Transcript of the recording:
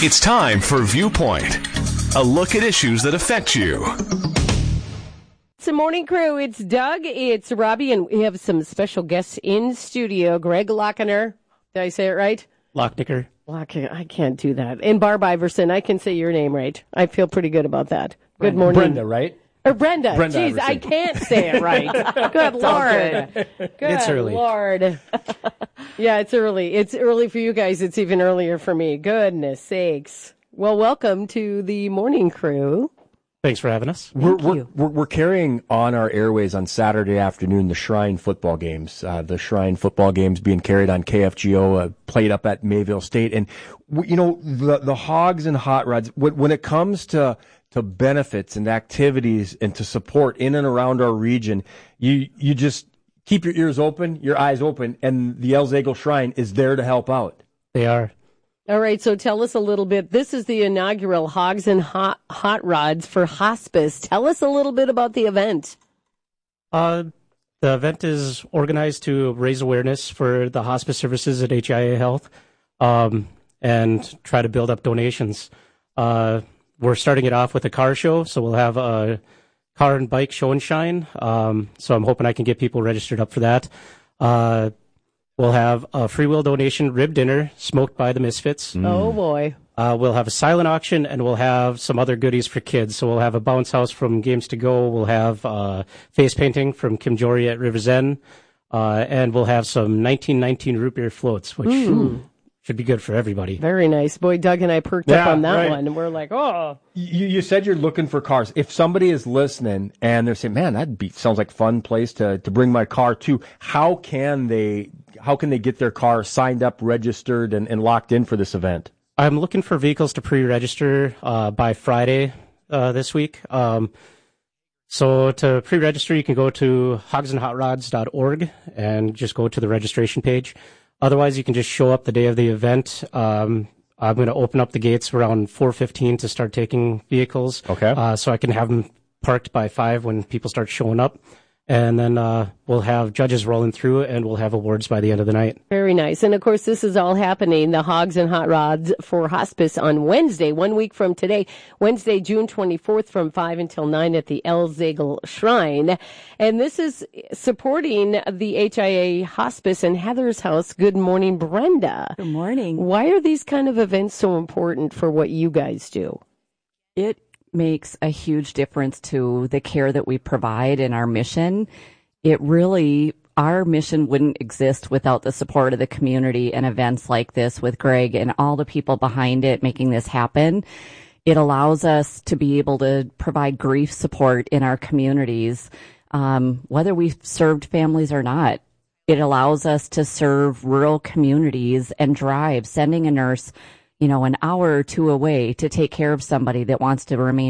It's time for Viewpoint, a look at issues that affect you. It's the morning crew. It's Doug. It's Robbie, and we have some special guests in studio. Greg Lochner. Did I say it right? Lochnicker. I can't do that. And Barb Iverson. I can say your name right. I feel pretty good about that. Good morning. Brenda, right? Or Brenda. Brenda Jeez, Iverson. I can't say it right. Good Lord. Good It's early. Lord. Yeah, it's early. It's early for you guys. It's even earlier for me. Goodness sakes. Well, welcome to the morning crew. Thanks for having us. We're carrying on our airways on Saturday afternoon the Shrine football games. The Shrine football games being carried on KFGO, played up at Mayville State. And, you know, the Hogs and Hot Rods, when it comes to benefits and activities and to support in and around our region, you just keep your ears open, your eyes open, and the El Zagel Shrine is there to help out. They are. All right, so tell us a little bit. This is the inaugural Hogs and Hot Rods for Hospice. Tell us a little bit about the event. The event is organized to raise awareness for the hospice services at HIA Health and try to build up donations. We're starting it off with a car show, so we'll have a car and bike show and shine. So I'm hoping I can get people registered up for that. We'll have a free will donation rib dinner smoked by the Misfits. Oh, boy. We'll have a silent auction, and we'll have some other goodies for kids. So we'll have a bounce house from Games to Go. We'll have face painting from Kim Jory at River's End. And we'll have some 1919 root beer floats, which should be good for everybody. Very nice. Boy, Doug and I perked up on that one, and we're like, oh. You said you're looking for cars. If somebody is listening and they're saying, man, sounds like a fun place to bring my car to, how can they get their car signed up, registered, and locked in for this event? I'm looking for vehicles to pre-register by Friday this week. So to pre-register, you can go to hogsandhotrods.org and just go to the registration page. Otherwise, you can just show up the day of the event. I'm going to open up the gates around 4:15 to start taking vehicles. Okay. So I can have them parked by 5 when people start showing up. And then we'll have judges rolling through, and we'll have awards by the end of the night. Very nice. And, of course, this is all happening, the Hogs and Hot Rods for Hospice on Wednesday, 1 week from today, Wednesday, June 24th from 5 until 9 at the El Zagel Shrine. And this is supporting the HIA Hospice and Heather's House. Good morning, Brenda. Good morning. Why are these kind of events so important for what you guys do? It makes a huge difference to the care that we provide and our mission. Our mission wouldn't exist without the support of the community and events like this with Greg and all the people behind it making this happen. It allows us to be able to provide grief support in our communities, whether we've served families or not. It allows us to serve rural communities and drive, sending a nurse, an hour or two away to take care of somebody that wants to remain